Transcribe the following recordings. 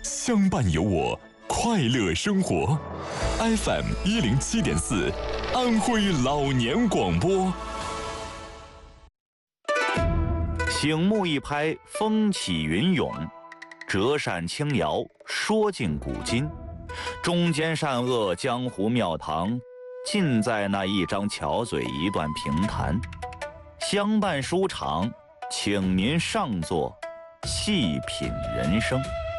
相伴有我，快乐生活。FM 107.4，安徽老年广播。 醒目一拍，风起云涌；折扇轻摇，说尽古今。中间善恶，江湖庙堂，尽在那一张巧嘴，一段评弹。相伴书场，请您上座，细品人生。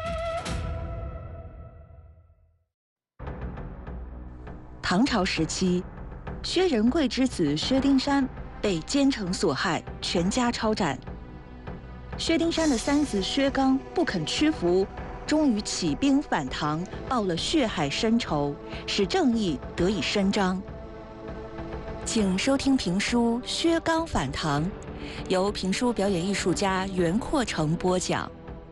唐朝时期，薛仁贵之子薛丁山被奸臣所害，全家抄斩。薛丁山的三子薛刚不肯屈服，终于起兵反唐，报了血海深仇，使正义得以伸张。请收听评书《薛刚反唐》，由评书表演艺术家袁阔成播讲。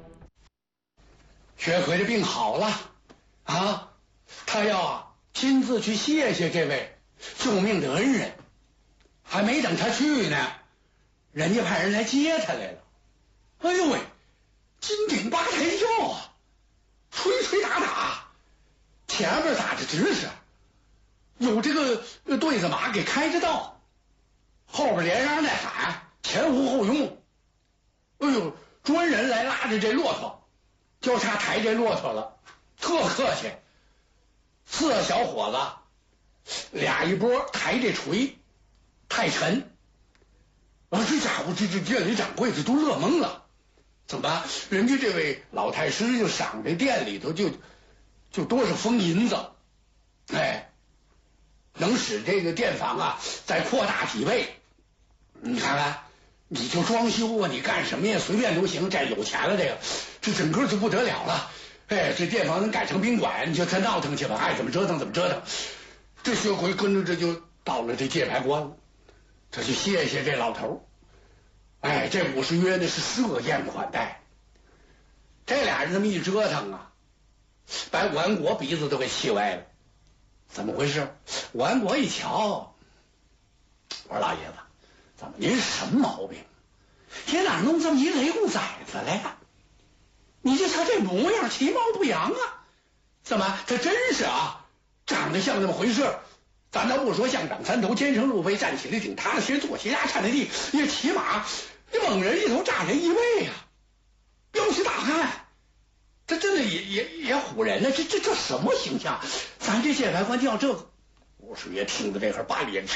薛奎的病好了啊，他要亲自去谢谢这位救命的恩人。还没等他去呢，人家派人来接他来了。哎呦喂，金顶八抬轿啊，吹吹打打，前面打着直是，有这个对子马给开着道，后边连嚷带喊，前呼后拥。哎呦，专人来拉着这骆驼，就差抬这骆驼了，特客气。四个小伙子俩一波抬这锤，太沉。这家伙这店里掌柜的都乐懵了。怎么人家这位老太师就赏这店里头就多少封银子，哎，能使这个店房啊再扩大几倍。你看看，你就装修啊，你干什么呀，随便都行。这有钱了，这整个就不得了了。哎，这店房能改成宾馆，你就再闹腾去吧，爱怎么折腾怎么折腾。这薛奎跟着这就到了这界牌关了，他就谢谢这老头。哎，这50约呢是设宴款待。这俩人这么一折腾啊，把武安国鼻子都给气歪了。怎么回事？武安国一瞧，我说老爷子，怎么您什么毛病？你哪弄这么一雷公崽子来呀？你就瞧这模样，其貌不扬啊！怎么他真是啊，长得像那么回事？咱倒不说像长三头，肩生路飞，站起来挺踏实，坐斜压颤的地，也起码你猛人一头，炸人一倍呀！腰旗大汉，这真的也唬人呢。这什么形象？咱这界牌官叫这个，武士爷听到这会儿把脸